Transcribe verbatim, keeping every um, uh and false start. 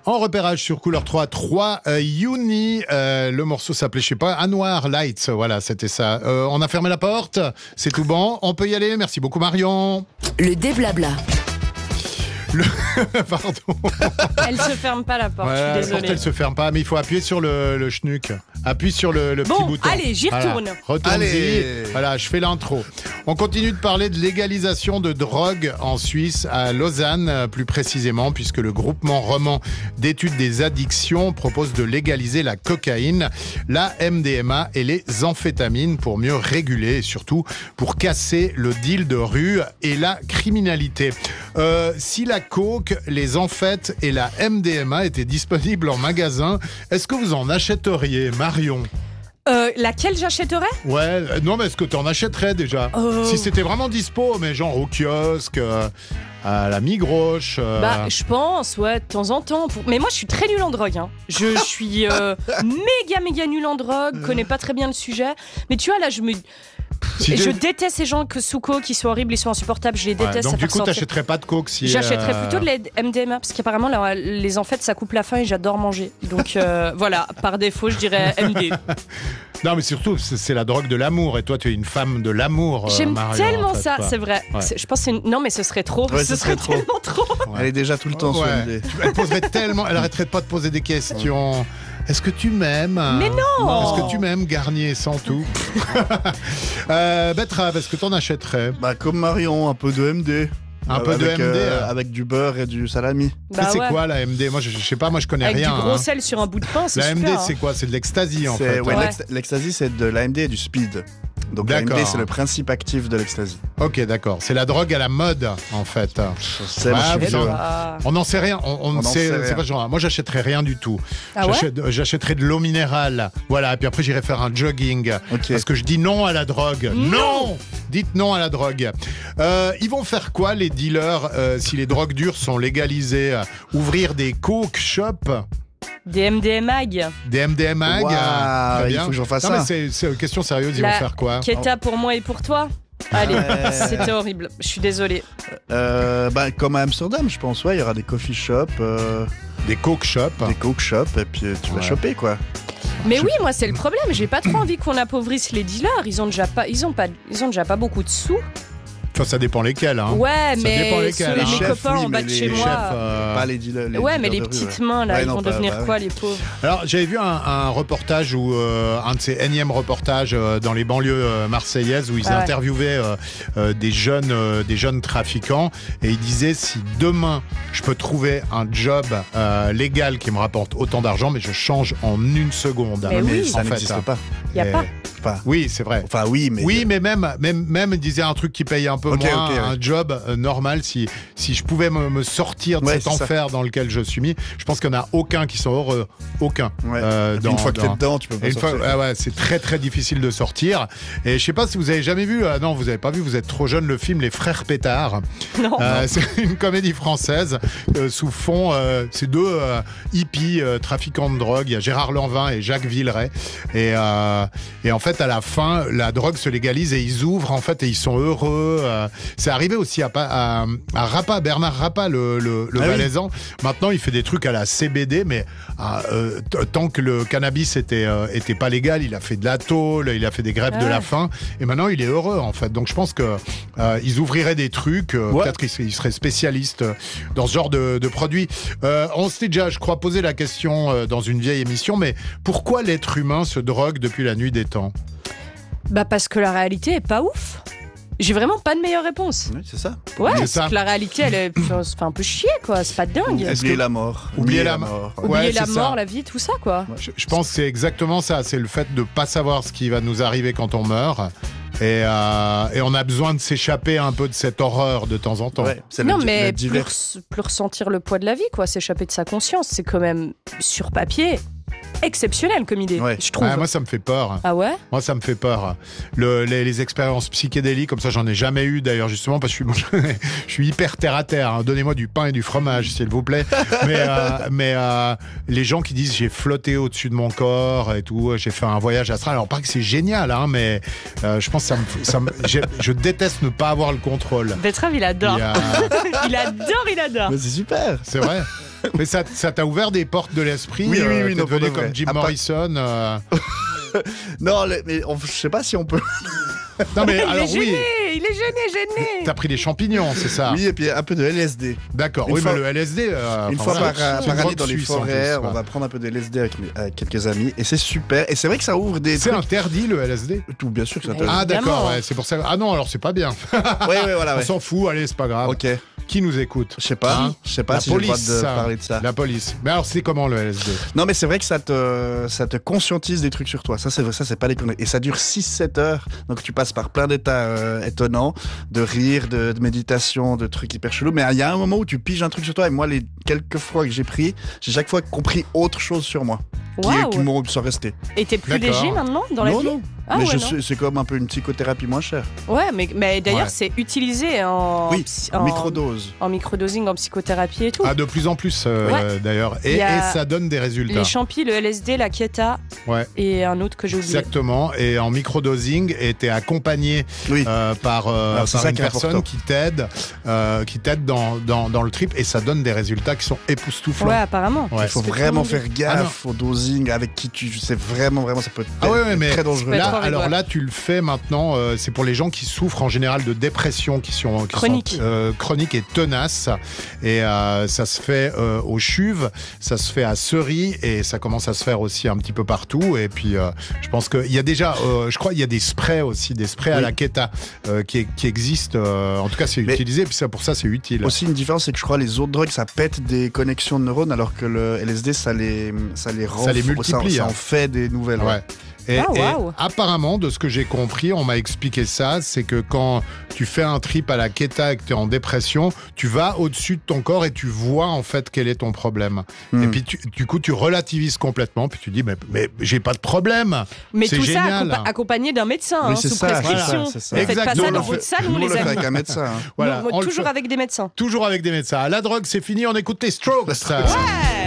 En repérage sur Couleur trois, trois euh, Uni, euh, le morceau s'appelait, je sais pas, Anwar Lights, voilà, c'était ça. Euh, on a fermé la porte, c'est tout bon, on peut y aller, merci beaucoup Marion. Le déblabla. Le... Pardon. Elle se ferme pas la porte, Ouais, je suis la désolée. porte, elle se ferme pas, mais il faut appuyer sur le, le schnuck. Appuie sur le, le Bon, petit bouton. allez, j'y retourne. Voilà. Retourne-y. Allez. Voilà, je fais l'intro. On continue de parler de légalisation de drogue en Suisse, à Lausanne plus précisément, puisque le groupement roman d'études des addictions propose de légaliser la cocaïne, la M D M A et les amphétamines pour mieux réguler et surtout pour casser le deal de rue et la criminalité. Euh, si la coke, les amphètes et la M D M A étaient disponibles en magasin, est-ce que vous en achèteriez, Marion ? Euh, laquelle j'achèterais ? Ouais, euh, non mais est-ce que tu en achèterais déjà ? Euh. Si c'était vraiment dispo, mais genre au kiosque, euh, à la Migroche. euh, Bah, je pense, ouais, de temps en temps. Pour... Mais moi, je suis très nulle en drogue. Hein. Je suis euh, méga, méga nulle en drogue, connais pas très bien le sujet. Mais tu vois, là, je me... si Et t'es- je déteste ces gens que sous coke, qui sont horribles, ils sont insupportables, je les Ouais, déteste. donc ça du fait coup, ressentir. t'achèterais pas de coke si... J'achèterais euh, plutôt de la M D M A, parce qu'apparemment, là, les amphètes, ça coupe la faim et j'adore manger. Donc euh, voilà, par défaut, je dirais M D. Non mais surtout, c'est c'est la drogue de l'amour, et toi tu es une femme de l'amour, euh, J'aime Marion, tellement en fait, ça, quoi. c'est vrai. Ouais. C'est- Je pense que c'est une... Non, mais ce serait trop. Ouais, ce ce serait serait trop. tellement trop. Ouais. Elle est déjà tout le temps sur Ouais. M D. Elle poserait tellement, elle arrêterait pas de poser des questions. Est-ce que tu m'aimes ? Mais non. Est-ce que tu m'aimes, Garnier, sans tout euh, Betrave, est-ce que t'en achèterais ? Bah, comme Marion, un peu de M D. Un Euh, peu de avec, M D, euh, hein. avec du beurre et du salami. Mais Bah c'est ouais. quoi la M D ? Moi je, je sais pas, moi je connais Avec rien. du gros hein. sel sur un bout de pain, c'est La super. M D hein. c'est quoi ? C'est de l'ecstasy en C'est- fait. ouais, hein. Ouais. l'ex- L'ecstasy, c'est de l'A M D et du speed. Donc la M D, D'accord. c'est le principe actif de l'ecstasy. Ok, d'accord. C'est la drogue à la mode en fait. C'est Ouais, moi, je suis vous vieux. en- Ah, On n'en sait rien. On, on On ne n'en sait, sait c'est rien. pas genre. Moi, j'achèterais rien du tout. Ah ouais J'achète- J'achèterais de l'eau minérale. Voilà. Et puis après, j'irai faire un jogging. Ok. Parce que je dis non à la drogue. Non. Dites non à la drogue. Euh, ils vont faire quoi, les dealers, euh, si les drogues dures sont légalisées ? Ouvrir des coke shops, Des M D M A G. des M D M A G. Waouh, Très il bien. faut que j'en fasse non, ça. mais c'est, c'est une question sérieuse. Ils La vont faire quoi ? Keta pour moi et pour toi. Allez, Ouais. c'était horrible. Je suis désolée. Euh, bah, comme à Amsterdam, je pense. Ouais, il y aura des coffee shops, euh, Des coke shops. des coke shops, et puis euh, tu vas Ouais. choper, quoi. Mais oui, moi c'est le problème. J'ai pas trop envie qu'on appauvrisse les dealers. Ils ont déjà pas, ils ont pas, ils ont déjà pas beaucoup de sous. Enfin, ça dépend lesquels. Hein. Ouais, Ça dépend mais lesquels, ceux- hein. mes Les chefs, copains oui, en bas mais de les chez chefs, moi. Euh, Pas les dealers. Les Ouais, mais les dealers de rue, petites ouais. mains là, Ouais, ils non, vont pas- devenir bah, quoi, ouais. les pauvres? Alors, j'avais vu un, un reportage où euh, un de ces énièmes reportages euh, dans les banlieues euh, marseillaises où ils Ah ouais. interviewaient euh, euh, des jeunes, euh, des jeunes trafiquants, et ils disaient si demain je peux trouver un job euh, légal qui me rapporte autant d'argent, mais je change en une seconde. Mais Mais oui. ça En fait, n'existe hein. pas. Y a Et- pas. Enfin, Oui, c'est vrai. enfin, oui, mais. Oui, mais même, même, même, il disait un truc qui paye un peu Ok, moins, ok, ouais. un job euh, normal. Si, si je pouvais me, me sortir de Ouais, cet c'est ça. enfer dans lequel je suis mis, je pense qu'il n'y en a aucun qui sont heureux. Aucun. Ouais. Euh, Et puis dans- une fois que t'es dans- dedans, tu peux pas Et une fois, sortir. ouais, ouais, c'est très très difficile de sortir. Et je sais pas si vous avez jamais vu, euh, non, vous avez pas vu, vous êtes trop jeune, le film Les Frères Pétard. Non. Euh, c'est une comédie française euh, sous fond, euh, c'est deux euh, hippies euh, trafiquants de drogue. Il y a Gérard Lanvin et Jacques Villeray. Et, euh, et en fait, à la fin, la drogue se légalise et ils ouvrent en fait et ils sont heureux. Euh, c'est arrivé aussi à, Pa- à, à Rappa, Bernard Rappa, le, le, le Ah oui. Valaisan. Maintenant, il fait des trucs à la C B D, mais euh, t- tant que le cannabis était, euh, était pas légal, il a fait de la tôle, il a fait des grèves Ah de la ouais. faim. Et maintenant, il est heureux en fait. Donc, je pense que euh, ils ouvriraient des trucs. euh, Ouais. Peut-être qu'ils seraient- ils seraient spécialistes dans ce genre de, de produits. Euh, on s'était déjà, je crois, posé la question euh, dans une vieille émission, mais pourquoi l'être humain se drogue depuis la nuit des temps ? Bah parce que la réalité est pas ouf. J'ai vraiment pas de meilleure réponse. Oui, c'est ça. Ouais, C'est c'est ça. que la réalité, elle est, ça fait un peu chier, quoi. C'est pas dingue. Est-ce Oublier que- la mort. Oublier la mort. Oublier Ouais, la c'est mort, ça. la vie, tout ça, quoi. Je, je pense que c'est exactement ça. C'est le fait de pas savoir ce qui va nous arriver quand on meurt. Et, euh, et on a besoin de s'échapper un peu de cette horreur de temps en temps. Ouais, c'est Non, le, mais le plus, divers. res- plus ressentir le poids de la vie, quoi. S'échapper de sa conscience, c'est quand même, sur papier, exceptionnel comme idée, Ouais. je trouve. Ouais, moi, ça me fait peur. Ah ouais? Moi, ça me fait peur. Le- les, les expériences psychédéliques, comme ça, j'en ai jamais eu d'ailleurs, justement, parce que je suis, je suis hyper terre à terre. hein. Donnez-moi du pain et du fromage, s'il vous plaît. Mais, euh, mais euh, les gens qui disent j'ai flotté au-dessus de mon corps et tout, j'ai fait un voyage astral. Alors, pas que c'est génial, hein, mais euh, je pense que ça me, ça me- j'ai- je déteste ne pas avoir le contrôle. Betrave, il adore. Il y a- Il adore, il adore. Mais c'est super. C'est vrai. Mais ça, ça t'a ouvert des portes de l'esprit. Oui, oui, oui, euh, t'es non, pour devenu de vrai. comme Jim À part- Morrison. euh. Non, le- mais on- je sais pas si on peut. Non mais il alors est gêné, oui, il est gêné, gêné. t'as pris des champignons, c'est ça. Oui, et puis un peu de L S D. D'accord. Une Oui, fois- mais le L S D. euh, Une enfin, fois voilà, par, c'est une par année drogue dans les suisse, en forêts, plus, on ouais. va prendre un peu de L S D avec, mes- avec quelques amis et c'est super. Et c'est vrai que ça ouvre des C'est trucs. interdit le L S D. Tout, bien sûr que ça Mais- te. Ah d'accord, Évidemment. ouais, c'est pour ça. Ah non, alors c'est pas bien. Ouais, ouais, voilà, On ouais. s'en fout, allez, c'est pas grave. Ok. Qui nous écoute? Je sais pas. Hein Je sais pas La si j'ai le droit police, de ça. parler de ça. La police. Mais alors c'est comment le L S D? Non, mais c'est vrai que ça te, ça te conscientise des trucs sur toi. Ça, c'est vrai, ça, c'est pas des conneries. Et ça dure six sept heures. Donc, tu passes par plein d'états euh, étonnants, de rire, de, de méditation, de trucs hyper chelous. Mais il y a un moment où tu piges un truc sur toi. Et moi, les quelques fois que j'ai pris, j'ai chaque fois compris autre chose sur moi. Qui, Waouh. qui m'ont sont restés. Et t'es plus D'accord. léger maintenant dans la non, vie non. Ah mais ouais, je non. sais- c'est comme un peu une psychothérapie moins chère. Ouais, mais, mais d'ailleurs, Ouais. c'est utilisé en, Oui, psy- en microdose. en microdosing, en psychothérapie et tout. Ah de plus en plus euh, Ouais. d'ailleurs. Et, Il y a et ça donne des résultats. Les champis, le L S D, la Kieta Ouais. et un autre que j'ai oublié. Exactement, et en microdosing, et t'es accompagné Oui. euh, par, euh, Alors, c'est par ça une qui est personne important. qui t'aide, euh, qui t'aide dans, dans, dans le trip, et ça donne des résultats qui sont époustouflants. Ouais, apparemment. Ouais. Il faut C'est ce que vraiment tout le monde faire Ah gaffe au dosing avec qui tu. C'est vraiment, vraiment, ça peut être Ah ouais, ouais, mais très dangereux. peut être là, horrible, alors ouais. là, tu le fais maintenant. euh, c'est pour les gens qui souffrent en général de dépression, qui sont, qui Chronique. sont euh, chroniques et tenaces. Et euh, ça se fait euh, au Chuve, ça se fait à Cery, et ça commence à se faire aussi un petit peu partout. Et puis, euh, je pense qu'il y a déjà, euh, je crois, il y a des sprays aussi, des sprays à Oui. la Keta euh, qui, qui existent. euh, en tout cas, c'est Mais- utilisé. Et puis ça, pour ça, c'est utile. Aussi, une différence, c'est que je crois les autres drogues, ça pète des connexions de neurones, alors que le L S D, ça les, ça les rend. Ça les multiplie, Ça, ça hein. en fait des nouvelles. Ouais. ouais. Et, Ah, et waouh. apparemment, de ce que j'ai compris, on m'a expliqué ça, c'est que quand tu fais un trip à la Keta et que tu es en dépression, tu vas au-dessus de ton corps et tu vois en fait quel est ton problème. Hmm. Et puis tu- du coup, tu relativises complètement, puis tu dis, mais, mais j'ai pas de problème. Mais C'est tout génial. ça accompa- accompagné d'un médecin, Oui, hein, c'est sous ça, prescription. c'est ça, c'est ça. Faites pas Exact. ça Nous, on dans le votre fait- salle, Nous, on on les le fait aime. avec un médecin. hein. Voilà, Nous, on le toujours fait avec des médecins. toujours avec des médecins. La drogue, c'est fini, on écoute les Strokes. Ouais.